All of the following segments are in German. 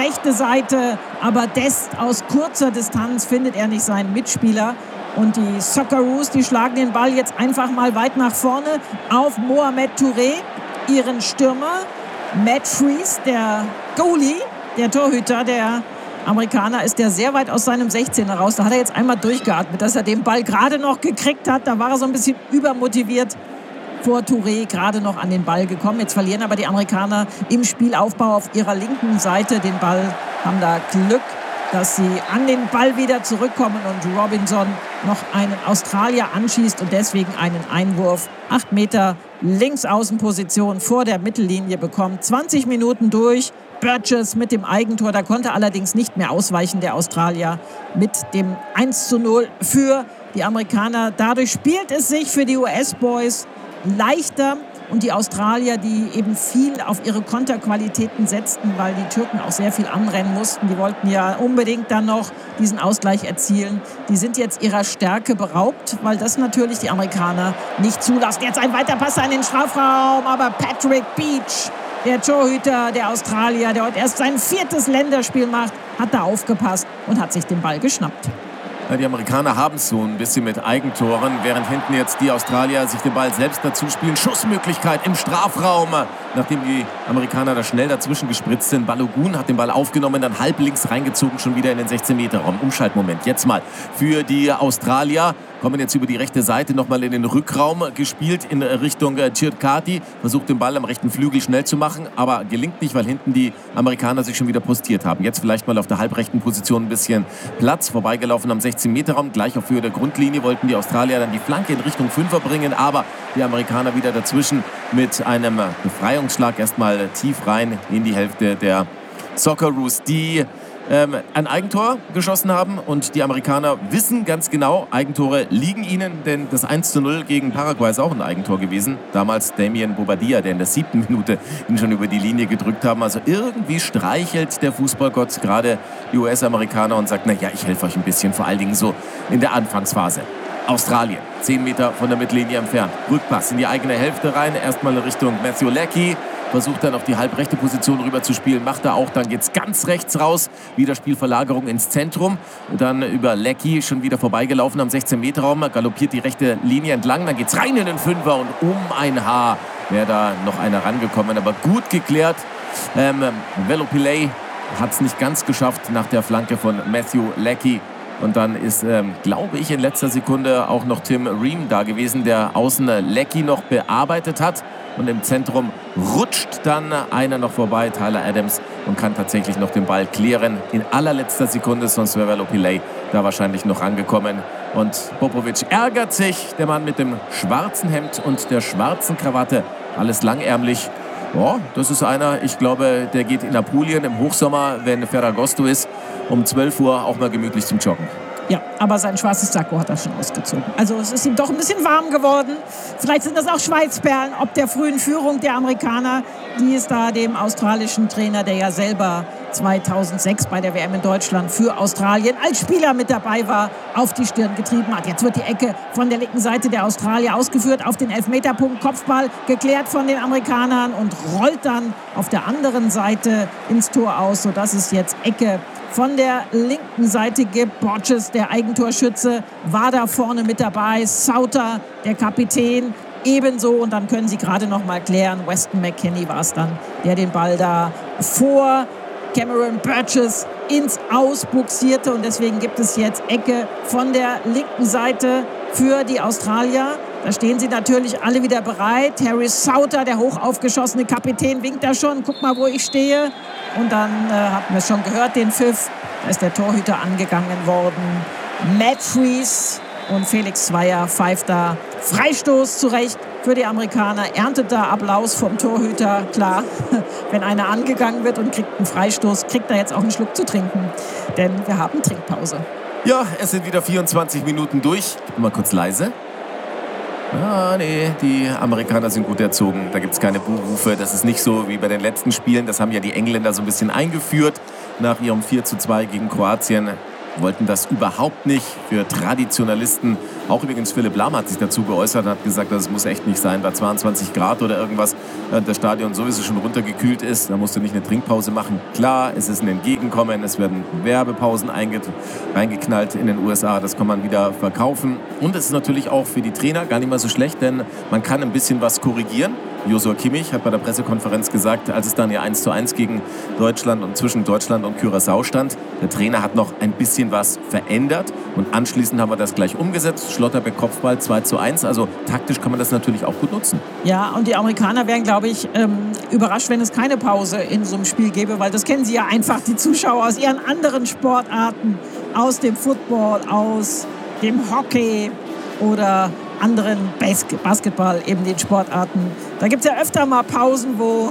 rechte Seite, aber Dest aus kurzer Distanz findet er nicht seinen Mitspieler. Und die Socceroos, die schlagen den Ball jetzt einfach mal weit nach vorne auf Mohamed Touré, ihren Stürmer. Matt Freese, der Goalie, der Torhüter, der Amerikaner, ist der sehr weit aus seinem 16er raus. Da hat er jetzt einmal durchgeatmet, dass er den Ball gerade noch gekriegt hat. Da war er so ein bisschen übermotiviert vor Touré, gerade noch an den Ball gekommen. Jetzt verlieren aber die Amerikaner im Spielaufbau auf ihrer linken Seite den Ball, haben da Glück, dass sie an den Ball wieder zurückkommen und Robinson noch einen Australier anschießt und deswegen einen Einwurf 8 Meter Linksaußenposition vor der Mittellinie bekommt. 20 Minuten durch. Burgess mit dem Eigentor, da konnte allerdings nicht mehr ausweichen, der Australier, mit dem 1:0 für die Amerikaner. Dadurch spielt es sich für die US-Boys leichter. Und die Australier, die eben viel auf ihre Konterqualitäten setzten, weil die Türken auch sehr viel anrennen mussten. Die wollten ja unbedingt dann noch diesen Ausgleich erzielen. Die sind jetzt ihrer Stärke beraubt, weil das natürlich die Amerikaner nicht zulassen. Jetzt ein weiter Pass in den Strafraum, aber Patrick Beach, der Torhüter der Australier, der heute erst sein 4. Länderspiel macht, hat da aufgepasst und hat sich den Ball geschnappt. Die Amerikaner haben es so ein bisschen mit Eigentoren, während hinten jetzt die Australier sich den Ball selbst dazu spielen. Schussmöglichkeit im Strafraum, nachdem die Amerikaner da schnell dazwischen gespritzt sind. Balogun hat den Ball aufgenommen, dann halb links reingezogen, schon wieder in den 16-Meter-Raum. Umschaltmoment jetzt mal für die Australier. Kommen jetzt über die rechte Seite nochmal in den Rückraum gespielt in Richtung Circati. Versucht den Ball am rechten Flügel schnell zu machen, aber gelingt nicht, weil hinten die Amerikaner sich schon wieder postiert haben. Jetzt vielleicht mal auf der halbrechten Position ein bisschen Platz. Vorbeigelaufen am 16-Meter-Raum. Gleich auf Höhe der Grundlinie wollten die Australier dann die Flanke in Richtung Fünfer bringen, aber die Amerikaner wieder dazwischen mit einem Befreiungsschlag erstmal tief rein in die Hälfte der Socceroos, die ein Eigentor geschossen haben und die Amerikaner wissen ganz genau, Eigentore liegen ihnen, denn das 1:0 gegen Paraguay ist auch ein Eigentor gewesen. Damals Damien Bobadilla, der in der 7. Minute ihn schon über die Linie gedrückt haben. Also irgendwie streichelt der Fußballgott gerade die US-Amerikaner und sagt, naja, ich helfe euch ein bisschen, vor allen Dingen so in der Anfangsphase. Australien, 10 Meter von der Mittellinie entfernt. Rückpass in die eigene Hälfte rein, erstmal in Richtung Matthew Leckie. Versucht dann auf die halbrechte Position rüber zu spielen, macht er auch, dann geht's ganz rechts raus, wieder Spielverlagerung ins Zentrum, und dann über Leckie schon wieder vorbeigelaufen am 16-Meter-Raum, galoppiert die rechte Linie entlang, dann geht's rein in den Fünfer und um ein Haar wäre da noch einer rangekommen, aber gut geklärt. Velopillay hat es nicht ganz geschafft nach der Flanke von Matthew Leckie. Und dann ist, glaube ich, in letzter Sekunde auch noch Tim Ream da gewesen, der außen Leckie noch bearbeitet hat. Und im Zentrum rutscht dann einer noch vorbei, Tyler Adams, und kann tatsächlich noch den Ball klären. In allerletzter Sekunde, sonst wäre Velopillay da wahrscheinlich noch rangekommen. Und Popovic ärgert sich, der Mann mit dem schwarzen Hemd und der schwarzen Krawatte. Alles langärmlich. Ja, das ist einer, ich glaube, der geht in Apulien im Hochsommer, wenn Ferragosto ist, um 12 Uhr auch mal gemütlich zum Joggen. Ja, aber sein schwarzes Sakko hat er schon ausgezogen. Also es ist ihm doch ein bisschen warm geworden. Vielleicht sind das auch Schweizperlen, ob der frühen Führung der Amerikaner, die es da dem australischen Trainer, der ja selber 2006 bei der WM in Deutschland für Australien als Spieler mit dabei war, auf die Stirn getrieben hat. Jetzt wird die Ecke von der linken Seite der Australier ausgeführt, auf den Elfmeterpunkt, Kopfball geklärt von den Amerikanern und rollt dann auf der anderen Seite ins Tor aus, sodass es jetzt Ecke von der linken Seite gibt. Borges, der Eigentorschütze, war da vorne mit dabei. Sauter, der Kapitän, ebenso. Und dann können sie gerade noch mal klären. Weston McKennie war es dann, der den Ball da vor Cameron Burgess ins Aus buxierte. Und deswegen gibt es jetzt Ecke von der linken Seite für die Australier. Da stehen sie natürlich alle wieder bereit. Harry Sauter, der hoch aufgeschossene Kapitän, winkt da schon. Guck mal, wo ich stehe. Und dann hatten wir es schon gehört, den Pfiff. Da ist der Torhüter angegangen worden. Matt Freese und Felix Zweier pfeift da Freistoß zurecht für die Amerikaner. Erntet da Applaus vom Torhüter. Klar, wenn einer angegangen wird und kriegt einen Freistoß, kriegt er jetzt auch einen Schluck zu trinken. Denn wir haben Trinkpause. Ja, es sind wieder 24 Minuten durch. Mal kurz leise. Ah, nee, die Amerikaner sind gut erzogen. Da gibt es keine Buhrufe. Das ist nicht so wie bei den letzten Spielen. Das haben ja die Engländer so ein bisschen eingeführt nach ihrem 4:2 gegen Kroatien. wollten das überhaupt nicht. Für Traditionalisten, auch übrigens Philipp Lahm hat sich dazu geäußert und hat gesagt, das muss echt nicht sein, bei 22 Grad oder irgendwas, das Stadion sowieso schon runtergekühlt ist, da musst du nicht eine Trinkpause machen. Klar, es ist ein Entgegenkommen, es werden Werbepausen reingeknallt in den USA, das kann man wieder verkaufen. Und es ist natürlich auch für die Trainer gar nicht mal so schlecht, denn man kann ein bisschen was korrigieren. Joshua Kimmich hat bei der Pressekonferenz gesagt, als es dann ja 1:1 gegen Deutschland und zwischen Deutschland und Curaçao stand, der Trainer hat noch ein bisschen was verändert und anschließend haben wir das gleich umgesetzt. Schlotterbeck Kopfball 2:1, also taktisch kann man das natürlich auch gut nutzen. Ja, und die Amerikaner wären, glaube ich, überrascht, wenn es keine Pause in so einem Spiel gäbe, weil das kennen sie ja einfach, die Zuschauer aus ihren anderen Sportarten, aus dem Football, aus dem Hockey oder anderen Basketball, eben den Sportarten. Da gibt es ja öfter mal Pausen, wo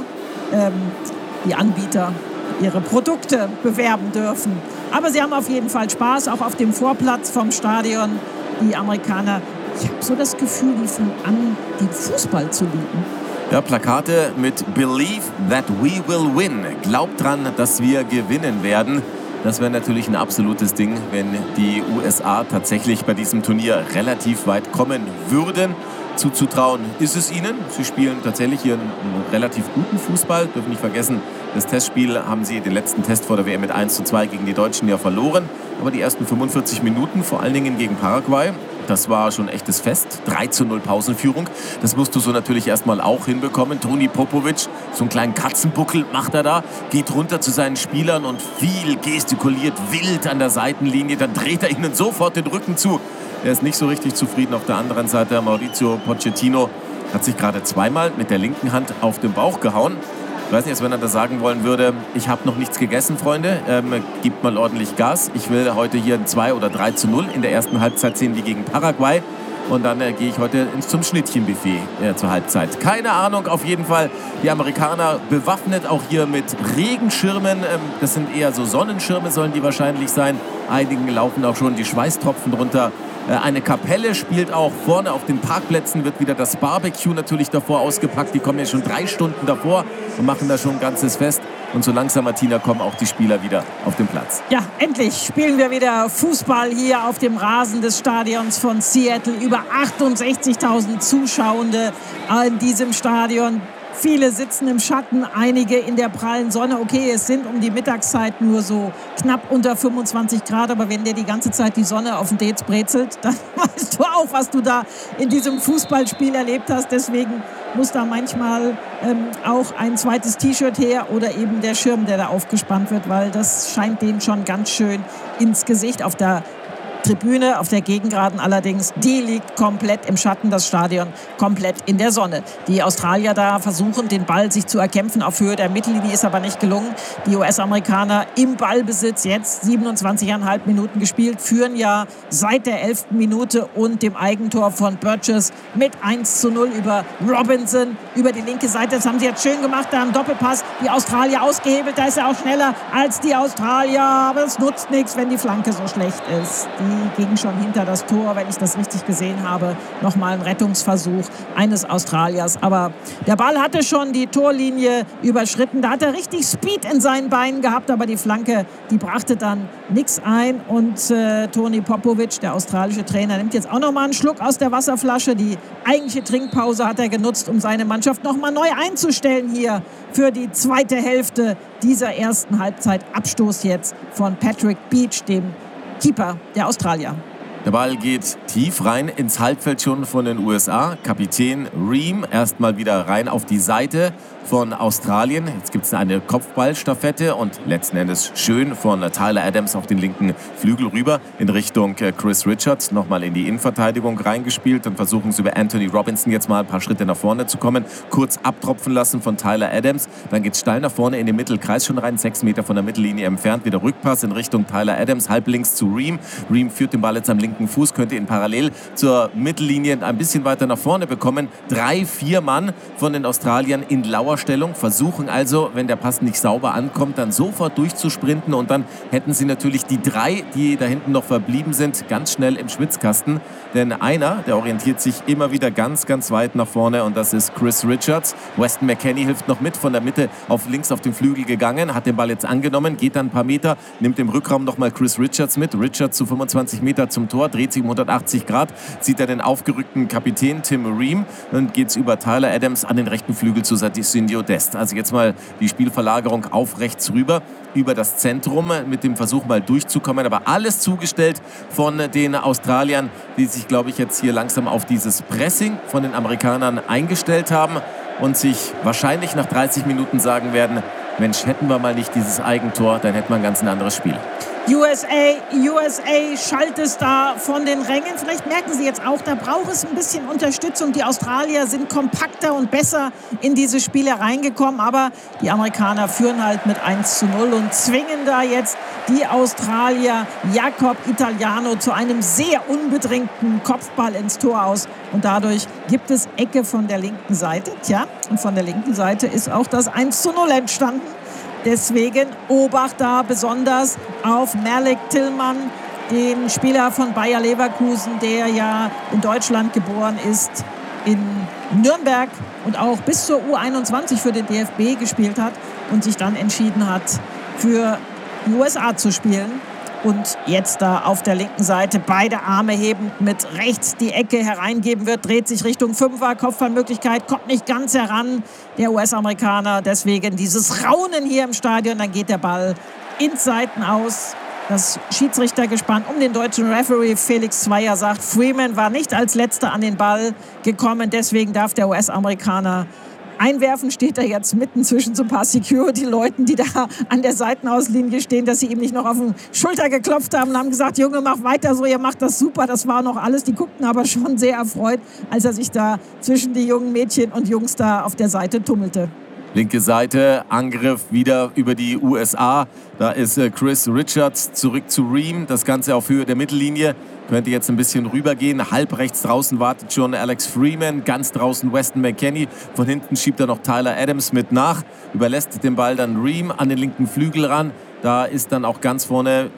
die Anbieter ihre Produkte bewerben dürfen. Aber sie haben auf jeden Fall Spaß, auch auf dem Vorplatz vom Stadion. Die Amerikaner, ich habe so das Gefühl, die fangen an, den Fußball zu lieben. Ja, Plakate mit Believe that we will win. Glaubt dran, dass wir gewinnen werden. Das wäre natürlich ein absolutes Ding, wenn die USA tatsächlich bei diesem Turnier relativ weit kommen würden. Zuzutrauen ist es ihnen. Sie spielen tatsächlich hier einen relativ guten Fußball. Dürfen nicht vergessen, das Testspiel haben sie den letzten Test vor der WM mit 1:2 gegen die Deutschen ja verloren. Aber die ersten 45 Minuten, vor allen Dingen gegen Paraguay, das war schon ein echtes Fest. 3:0 Pausenführung. Das musst du so natürlich erstmal auch hinbekommen. Toni Popovic, so einen kleinen Katzenbuckel macht er da, geht runter zu seinen Spielern und viel gestikuliert, wild an der Seitenlinie. Dann dreht er ihnen sofort den Rücken zu. Er ist nicht so richtig zufrieden. Auf der anderen Seite Mauricio Pochettino hat sich gerade zweimal mit der linken Hand auf den Bauch gehauen. Ich weiß nicht, wenn er da sagen wollen würde, ich habe noch nichts gegessen, Freunde, gebt mal ordentlich Gas. Ich will heute hier ein 2 oder 3:0 in der ersten Halbzeit sehen wie gegen Paraguay. Und dann gehe ich heute zum Schnittchenbuffet zur Halbzeit. Keine Ahnung, auf jeden Fall die Amerikaner bewaffnet, auch hier mit Regenschirmen. Das sind eher so Sonnenschirme, sollen die wahrscheinlich sein. Einigen laufen auch schon die Schweißtropfen runter. Eine Kapelle spielt auch vorne auf den Parkplätzen, wird wieder das Barbecue natürlich davor ausgepackt. Die kommen ja schon 3 Stunden davor und machen da schon ein ganzes Fest. Und so langsam, Martina, kommen auch die Spieler wieder auf den Platz. Ja, endlich spielen wir wieder Fußball hier auf dem Rasen des Stadions von Seattle. Über 68.000 Zuschauende in diesem Stadion. Viele sitzen im Schatten, einige in der prallen Sonne. Okay, es sind um die Mittagszeit nur so knapp unter 25 Grad, aber wenn dir die ganze Zeit die Sonne auf den Dez brezelt, dann weißt du auch, was du da in diesem Fußballspiel erlebt hast. Deswegen muss da manchmal auch ein zweites T-Shirt her oder eben der Schirm, der da aufgespannt wird, weil das scheint denen schon ganz schön ins Gesicht. Auf der Tribüne, auf der Gegengraden allerdings, die liegt komplett im Schatten, das Stadion komplett in der Sonne. Die Australier da versuchen, den Ball sich zu erkämpfen auf Höhe der Mittellinie, ist aber nicht gelungen. Die US-Amerikaner im Ballbesitz, jetzt 27,5 Minuten gespielt, führen ja seit der 11. Minute und dem Eigentor von Burgess mit 1:0 über Robinson, über die linke Seite. Das haben sie jetzt schön gemacht, da im Doppelpass die Australier ausgehebelt, da ist er auch schneller als die Australier, aber es nutzt nichts, wenn die Flanke so schlecht ist. Die ging schon hinter das Tor, wenn ich das richtig gesehen habe. Nochmal ein Rettungsversuch eines Australiers. Aber der Ball hatte schon die Torlinie überschritten. Da hat er richtig Speed in seinen Beinen gehabt. Aber die Flanke, die brachte dann nichts ein. Und Toni Popovic, der australische Trainer, nimmt jetzt auch nochmal einen Schluck aus der Wasserflasche. Die eigentliche Trinkpause hat er genutzt, um seine Mannschaft nochmal neu einzustellen hier für die zweite Hälfte dieser ersten Halbzeit. Abstoß jetzt von Patrick Beach, dem Keeper der Australier. Der Ball geht tief rein ins Halbfeld schon von den USA. Kapitän Ream erstmal wieder rein auf die Seite von Australien. Jetzt gibt es eine Kopfballstaffette und letzten Endes schön von Tyler Adams auf den linken Flügel rüber in Richtung Chris Richards. Nochmal in die Innenverteidigung reingespielt. Dann versuchen sie über Anthony Robinson jetzt mal ein paar Schritte nach vorne zu kommen. Kurz abtropfen lassen von Tyler Adams. Dann geht es steil nach vorne in den Mittelkreis schon rein. 6 Meter von der Mittellinie entfernt. Wieder Rückpass in Richtung Tyler Adams. Halblinks zu Ream. Ream führt den Ball jetzt am linken Fuß. Könnte ihn parallel zur Mittellinie ein bisschen weiter nach vorne bekommen. 3-4 Mann von den Australiern in Lauerstellung. Versuchen also, wenn der Pass nicht sauber ankommt, dann sofort durchzusprinten. Und dann hätten sie natürlich die 3, die da hinten noch verblieben sind, ganz schnell im Schwitzkasten. Denn einer, der orientiert sich immer wieder ganz, ganz weit nach vorne. Und das ist Chris Richards. Weston McKennie hilft noch mit von der Mitte Seite auf links auf den Flügel gegangen, hat den Ball jetzt angenommen, geht dann ein paar Meter, nimmt im Rückraum nochmal Chris Richards mit. Richards zu 25 Meter zum Tor, dreht sich um 180 Grad, sieht er den aufgerückten Kapitän Tim Ream. Dann geht es über Tyler Adams an den rechten Flügel zu Serginho Dest. Also jetzt mal die Spielverlagerung auf rechts rüber, über das Zentrum mit dem Versuch mal durchzukommen. Aber alles zugestellt von den Australiern, die sich, glaube ich, jetzt hier langsam auf dieses Pressing von den Amerikanern eingestellt haben und sich wahrscheinlich nach 30 Minuten sagen werden, Mensch, hätten wir mal nicht dieses Eigentor, dann hätten wir ein ganz anderes Spiel. USA schallt es da von den Rängen. Vielleicht merken Sie jetzt auch, da braucht es ein bisschen Unterstützung. Die Australier sind kompakter und besser in diese Spiele reingekommen. Aber die Amerikaner führen halt mit 1:0 und zwingen da jetzt die Australier Jacob Italiano zu einem sehr unbedrängten Kopfball ins Tor aus. Und dadurch gibt es Ecke von der linken Seite. Tja, und von der linken Seite ist auch das 1:0 entstanden. Deswegen Obacht da besonders auf Malik Tillman, den Spieler von Bayer Leverkusen, der ja in Deutschland geboren ist, in Nürnberg und auch bis zur U21 für den DFB gespielt hat und sich dann entschieden hat, für die USA zu spielen. Und jetzt da auf der linken Seite beide Arme hebend mit rechts die Ecke hereingeben wird, dreht sich Richtung Fünfer, Kopfballmöglichkeit, kommt nicht ganz heran, der US-Amerikaner. Deswegen dieses Raunen hier im Stadion, dann geht der Ball ins Seitenaus. Das Schiedsrichtergespann um den deutschen Referee Felix Zweier sagt, Freeman war nicht als Letzter an den Ball gekommen, deswegen darf der US-Amerikaner einwerfen. Steht er jetzt mitten zwischen so ein paar Security-Leuten, die da an der Seitenauslinie stehen, dass sie ihm nicht noch auf die Schulter geklopft haben und haben gesagt, Junge, mach weiter so, ihr macht das super. Das war noch alles. Die guckten aber schon sehr erfreut, als er sich da zwischen die jungen Mädchen und Jungs da auf der Seite tummelte. Linke Seite, Angriff wieder über die USA. Da ist Chris Richards zurück zu Ream. Das Ganze auf Höhe der Mittellinie. Könnte jetzt ein bisschen rübergehen. Halb rechts draußen wartet schon Alex Freeman. Ganz draußen Weston McKennie. Von hinten schiebt er noch Tyler Adams mit nach. Überlässt den Ball dann Ream an den linken Flügel ran. Da ist dann auch ganz vorne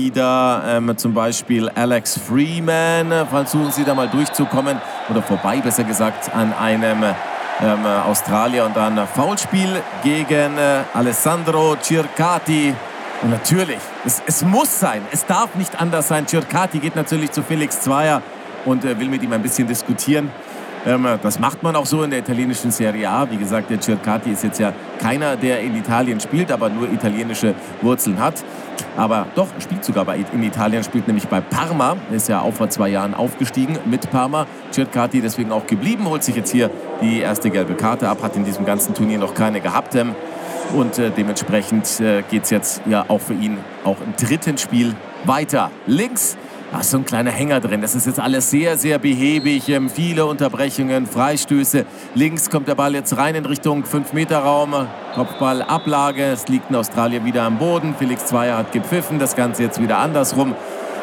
wieder zum Beispiel Alex Freeman. Versuchen Sie da mal durchzukommen. Oder vorbei, besser gesagt, an einem Australier. Und dann Foulspiel gegen Alessandro Circati. Und natürlich, es muss sein, es darf nicht anders sein. Circati geht natürlich zu Felix Zweier und will mit ihm ein bisschen diskutieren. Das macht man auch so in der italienischen Serie A. Wie gesagt, der Circati ist jetzt ja keiner, der in Italien spielt, aber nur italienische Wurzeln hat. Aber doch, spielt sogar in Italien, spielt nämlich bei Parma. Er ist ja auch vor 2 Jahren aufgestiegen mit Parma. Circati deswegen auch geblieben, holt sich jetzt hier die erste gelbe Karte ab, hat in diesem ganzen Turnier noch keine gehabt. Und dementsprechend geht es jetzt ja auch für ihn auch im dritten Spiel weiter. Links, da ist so ein kleiner Hänger drin. Das ist jetzt alles sehr, sehr behäbig. Viele Unterbrechungen, Freistöße. Links kommt der Ball jetzt rein in Richtung 5-Meter-Raum. Kopfballablage. Es liegt ein Australier wieder am Boden. Felix Zweier hat gepfiffen. Das Ganze jetzt wieder andersrum.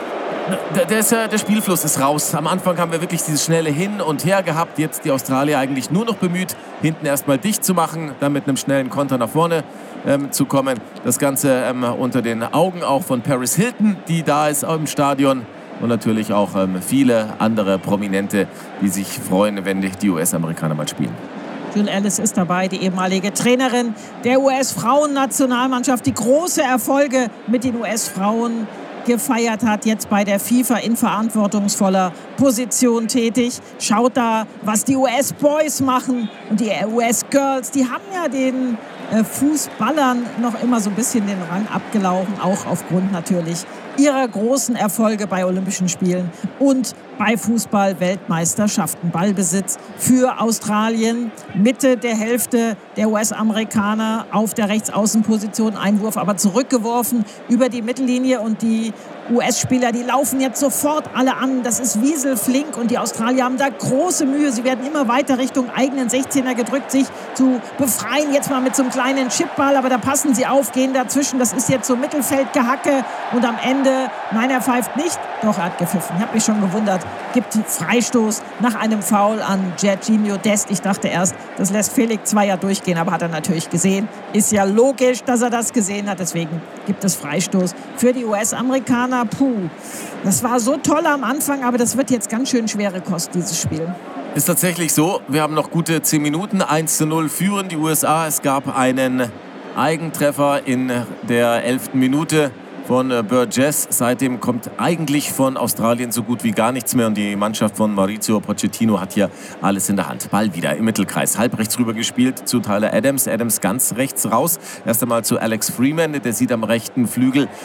Der Spielfluss ist raus. Am Anfang haben wir wirklich dieses schnelle Hin und Her gehabt. Jetzt die Australier eigentlich nur noch bemüht, hinten erstmal dicht zu machen, dann mit einem schnellen Konter nach vorne zu kommen. Das Ganze unter den Augen auch von Paris Hilton, die da ist im Stadion. Und natürlich auch viele andere Prominente, die sich freuen, wenn die US-Amerikaner mal spielen. Jill Ellis ist dabei, die ehemalige Trainerin der US-Frauen-Nationalmannschaft, die große Erfolge mit den US-Frauen gefeiert hat, jetzt bei der FIFA in verantwortungsvoller Position tätig. Schaut da, was die US-Boys machen und die US-Girls, die haben ja den Fußballern noch immer so ein bisschen den Rang abgelaufen, auch aufgrund natürlich ihrer großen Erfolge bei Olympischen Spielen und bei Fußball-Weltmeisterschaften. Ballbesitz für Australien, Mitte der Hälfte der US-Amerikaner auf der Rechtsaußenposition, Einwurf aber zurückgeworfen über die Mittellinie und die US-Spieler, die laufen jetzt sofort alle an. Das ist wieselflink und die Australier haben da große Mühe. Sie werden immer weiter Richtung eigenen 16er gedrückt, sich zu befreien. Jetzt mal mit so einem kleinen Chipball, aber da passen sie auf, gehen dazwischen. Das ist jetzt so Mittelfeldgehacke und am Ende, nein, er pfeift nicht. Doch, er hat gepfiffen. Ich habe mich schon gewundert. Gibt Freistoß nach einem Foul an Serginho Dest. Ich dachte erst, das lässt Felix Zweier durchgehen, aber hat er natürlich gesehen. Ist ja logisch, dass er das gesehen hat. Deswegen gibt es Freistoß für die US-Amerikaner. Puh, das war so toll am Anfang, aber das wird jetzt ganz schön schwere Kost, dieses Spiel. Ist tatsächlich so, wir haben noch gute 10 Minuten, 1:0 führen die USA. Es gab einen Eigentreffer in der 11. Minute von Burgess. Seitdem kommt eigentlich von Australien so gut wie gar nichts mehr. Und die Mannschaft von Maurizio Pochettino hat hier alles in der Hand. Ball wieder im Mittelkreis. Halb rechts rüber gespielt zu Tyler Adams. Adams ganz rechts raus. Erst einmal zu Alex Freeman. Der sieht am rechten Flügel